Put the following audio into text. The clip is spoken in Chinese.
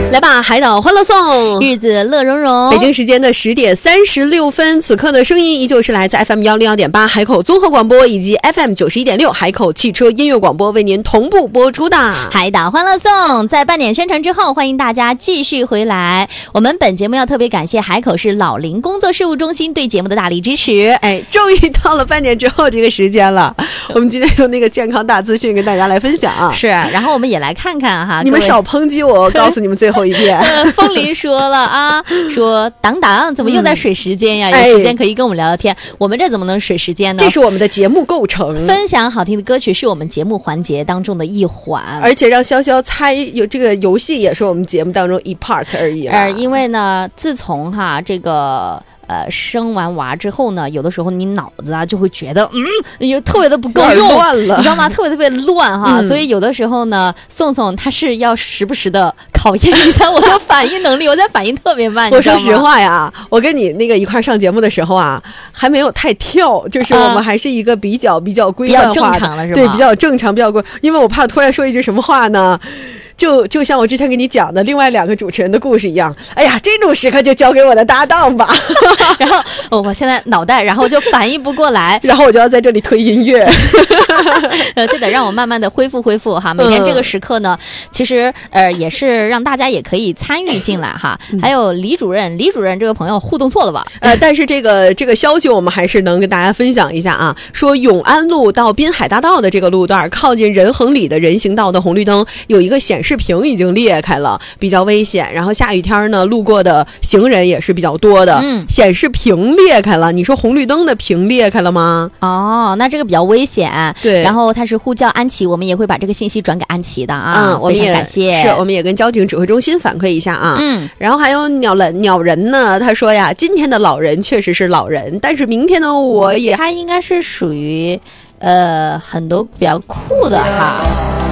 来吧，海岛欢乐颂， 日子乐融融。 北京时间的10点36分，此刻的声音依旧是来自 FM 106.8海口综合广播以及 FM 91.6海口汽车音乐广播为您同步播出的海岛欢乐颂。在半点宣传之后，欢迎大家继续回来。我们本节目要特别感谢海口市老龄工作事务中心对节目的大力支持。 哎，终于到了半点之后这个时间了，我们今天有那个健康大资讯跟大家来分享啊。 是，然后我们也来看看哈， 你们少抨击我，告诉你们最后一遍。 风林说了啊，说党怎么又在水时间呀？有时间可以跟我们聊聊天。我们这怎么能水时间呢？ 这是我们的节目构成， 分享好听的歌曲是我们节目环节当中的一环， 而且让潇潇猜有这个游戏也是我们节目当中一 part 而已。 因为呢，自从这个。生完娃之后呢，有的时候你脑子就会觉得有特别的不够用， 乱了， 你知道吗？特别乱哈，所以有的时候呢，宋宋他是要时不时的考验一下我的反应能力，我在反应特别慢。 我说实话呀，我跟你那个一块上节目的时候啊，还没有太跳，就是我们还是一个比较规范化的， 比较正常了是吧？ 对，比较正常，比较规，因为我怕突然说一句什么话呢。就像我之前给你讲的另外2个主持人的故事一样，哎呀，这种时刻就交给我的搭档吧。 然后我现在脑袋，然后就反应不过来， 然后我就要在这里推音乐， 就得让我慢慢的恢复哈。每天这个时刻呢，其实也是让大家也可以参与进来哈。还有李主任这个朋友互动错了吧？ 但是这个消息我们还是能跟大家分享一下啊。说永安路到滨海大道的这个路段，靠近仁恒里的人行道的红绿灯有一个显示屏已经裂开了，比较危险。然后下雨天呢，路过的行人也是比较多的。显示屏裂开了，你说红绿灯的屏裂开了吗？ 哦，那这个比较危险。 对， 然后他是呼叫安琪，我们也会把这个信息转给安琪的啊。 我们也感谢， 是我们也跟交警指挥中心反馈一下啊。然后还有鸟人呢，他说呀，今天的老人确实是老人，但是明天呢，他应该是属于很多比较酷的哈。